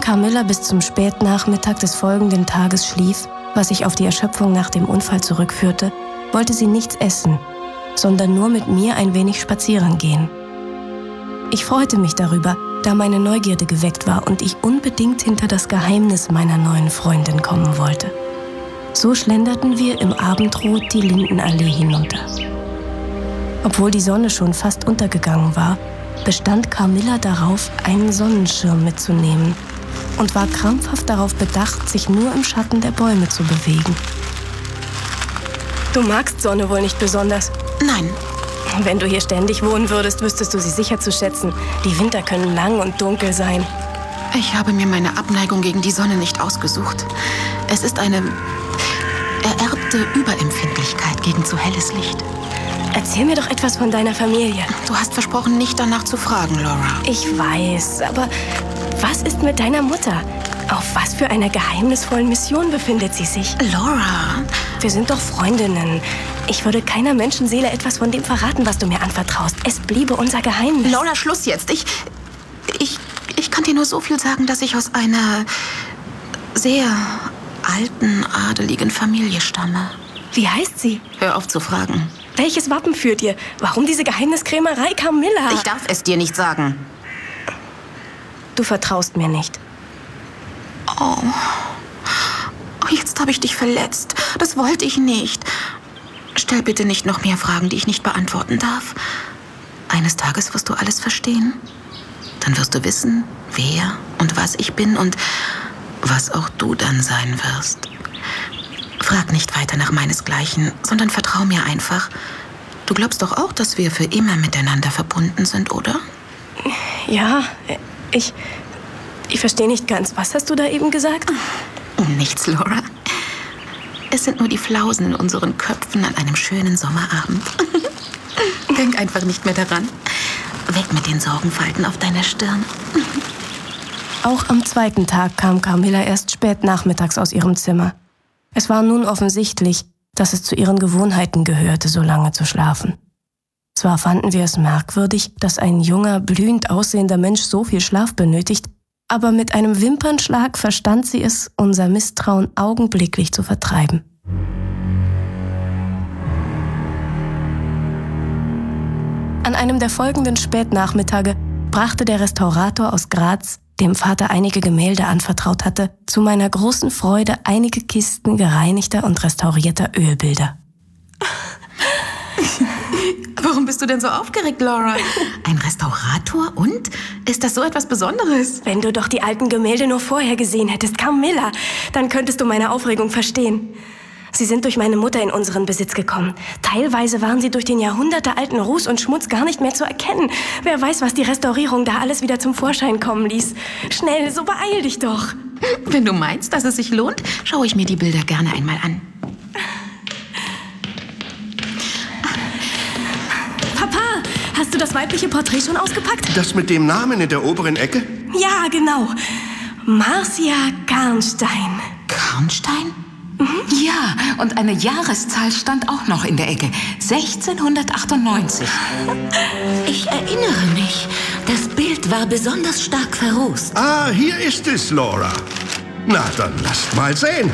Carmilla bis zum Spätnachmittag des folgenden Tages schlief, was sich auf die Erschöpfung nach dem Unfall zurückführte, wollte sie nichts essen, sondern nur mit mir ein wenig spazieren gehen. Ich freute mich darüber, da meine Neugierde geweckt war und ich unbedingt hinter das Geheimnis meiner neuen Freundin kommen wollte. So schlenderten wir im Abendrot die Lindenallee hinunter. Obwohl die Sonne schon fast untergegangen war, bestand Carmilla darauf, einen Sonnenschirm mitzunehmen und war krampfhaft darauf bedacht, sich nur im Schatten der Bäume zu bewegen. Du magst Sonne wohl nicht besonders? Nein. Wenn du hier ständig wohnen würdest, wüsstest du sie sicher zu schätzen. Die Winter können lang und dunkel sein. Ich habe mir meine Abneigung gegen die Sonne nicht ausgesucht. Es ist eine ererbte Überempfindlichkeit gegen zu helles Licht. Erzähl mir doch etwas von deiner Familie. Du hast versprochen, nicht danach zu fragen, Laura. Ich weiß, aber was ist mit deiner Mutter? Auf was für einer geheimnisvollen Mission befindet sie sich? Laura! Wir sind doch Freundinnen. Ich würde keiner Menschenseele etwas von dem verraten, was du mir anvertraust. Es bliebe unser Geheimnis. Laura, Schluss jetzt. Ich kann dir nur so viel sagen, dass ich aus einer sehr alten, adeligen Familie stamme. Wie heißt sie? Hör auf zu fragen. Welches Wappen führt ihr? Warum diese Geheimniskrämerei, Carmilla? Ich darf es dir nicht sagen. Du vertraust mir nicht. Oh, jetzt habe ich dich verletzt. Das wollte ich nicht. Stell bitte nicht noch mehr Fragen, die ich nicht beantworten darf. Eines Tages wirst du alles verstehen. Dann wirst du wissen, wer und was ich bin und was auch du dann sein wirst. Frag nicht weiter nach meinesgleichen, sondern vertrau mir einfach. Du glaubst doch auch, dass wir für immer miteinander verbunden sind, oder? Ja, ich verstehe nicht ganz. Was hast du da eben gesagt? Nichts, Laura. Es sind nur die Flausen in unseren Köpfen an einem schönen Sommerabend. Denk einfach nicht mehr daran. Weg mit den Sorgenfalten auf deiner Stirn. Auch am zweiten Tag kam Carmilla erst spät nachmittags aus ihrem Zimmer. Es war nun offensichtlich, dass es zu ihren Gewohnheiten gehörte, so lange zu schlafen. Zwar fanden wir es merkwürdig, dass ein junger, blühend aussehender Mensch so viel Schlaf benötigt, aber mit einem Wimpernschlag verstand sie es, unser Misstrauen augenblicklich zu vertreiben. An einem der folgenden Spätnachmittage brachte der Restaurator aus Graz, dem Vater einige Gemälde anvertraut hatte, zu meiner großen Freude einige Kisten gereinigter und restaurierter Ölbilder. Warum bist du denn so aufgeregt, Laura? Ein Restaurator und? Ist das so etwas Besonderes? Wenn du doch die alten Gemälde nur vorher gesehen hättest, Carmilla, dann könntest du meine Aufregung verstehen. Sie sind durch meine Mutter in unseren Besitz gekommen. Teilweise waren sie durch den jahrhundertealten Ruß und Schmutz gar nicht mehr zu erkennen. Wer weiß, was die Restaurierung da alles wieder zum Vorschein kommen ließ. Schnell, so beeil dich doch. Wenn du meinst, dass es sich lohnt, schaue ich mir die Bilder gerne einmal an. Papa, hast du das weibliche Porträt schon ausgepackt? Das mit dem Namen in der oberen Ecke? Ja, genau. Marcia Karnstein. Karnstein? Ja, und eine Jahreszahl stand auch noch in der Ecke. 1698. Ich erinnere mich. Das Bild war besonders stark verrußt. Ah, hier ist es, Laura. Na, dann lasst mal sehen.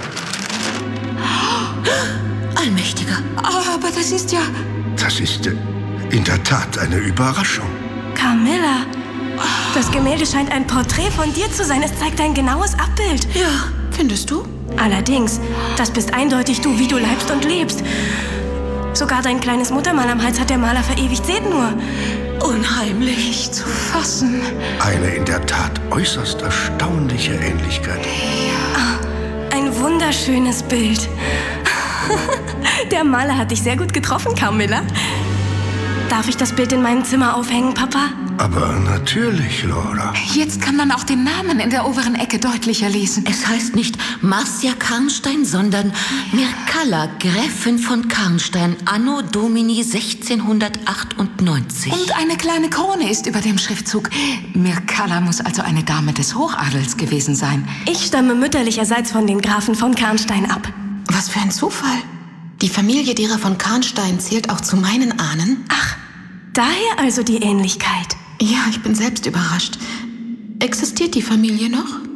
Allmächtiger. Aber das ist ja... Das ist in der Tat eine Überraschung. Carmilla, das Gemälde scheint ein Porträt von dir zu sein. Es zeigt ein genaues Abbild. Ja, findest du? Allerdings, das bist eindeutig du, wie du leibst und lebst. Sogar dein kleines Muttermal am Hals hat der Maler verewigt. Seht nur. Unheimlich. Nicht zu fassen. Eine in der Tat äußerst erstaunliche Ähnlichkeit. Ein wunderschönes Bild. Der Maler hat dich sehr gut getroffen, Carmilla. Darf ich das Bild in meinem Zimmer aufhängen, Papa? Aber natürlich, Laura. Jetzt kann man auch den Namen in der oberen Ecke deutlicher lesen. Es heißt nicht Marcia Karnstein, sondern Mircalla, Gräfin von Karnstein, anno Domini 1698. Und eine kleine Krone ist über dem Schriftzug. Mircalla muss also eine Dame des Hochadels gewesen sein. Ich stamme mütterlicherseits von den Grafen von Karnstein ab. Was für ein Zufall. Die Familie derer von Karnstein zählt auch zu meinen Ahnen. Ach, daher also die Ähnlichkeit. Ja, ich bin selbst überrascht. Existiert die Familie noch?